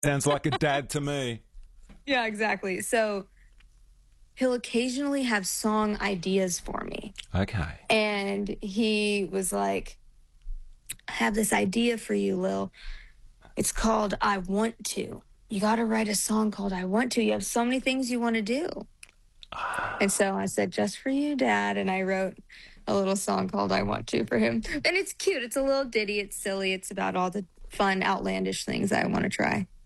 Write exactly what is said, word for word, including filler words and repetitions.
Sounds like a dad to me. Yeah, exactly. So he'll occasionally have song ideas for me. Okay. And he was like, I have this idea for you, Lil. It's called I Want To. You got to write a song called I Want To. You have so many things you want to do. And so I said, just for you, Dad. And I wrote a little song called I Want To for him. And it's cute. It's a little ditty. It's silly. It's about all the fun, outlandish things I want to try.